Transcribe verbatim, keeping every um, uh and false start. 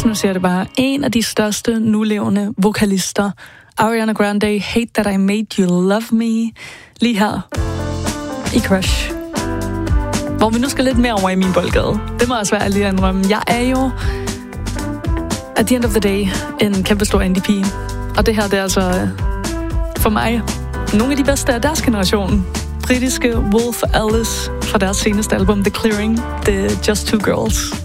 nu siger jeg det bare, en af de største nulevende vokalister, Ariana Grande, Hate That I Made You Love Me, lige her i Crush. Hvor vi nu skal lidt mere over i min boldgade. Det må også være lige at indrømme. Jeg er jo, at the end of the day, en kæmpe stor indie-pige. Og det her, det er altså for mig nogle af de bedste af deres generation. Britiske Wolf Alice fra deres seneste album The Clearing, The Just Two Girls.